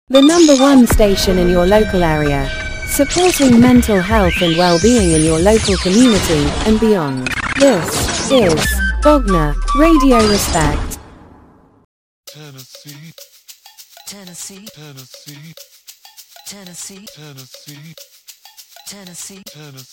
The number one station in your local area, supporting mental health and well-being in your local community and beyond. This is Bogner Radio Respect. Tennessee, Tennessee, Tennessee, Tennessee, Tennessee, Tennessee, Tennessee.